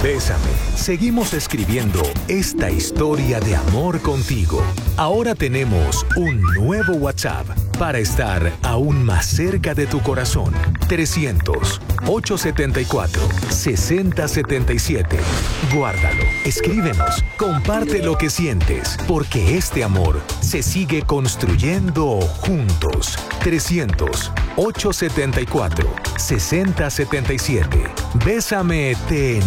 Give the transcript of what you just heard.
Bésame. Seguimos escribiendo esta historia de amor contigo. Ahora tenemos un nuevo WhatsApp para estar aún más cerca de tu corazón. 300-874-6077. Guárdalo, escríbenos, comparte lo que sientes, porque este amor se sigue construyendo juntos. 300-874-6077. Bésame, te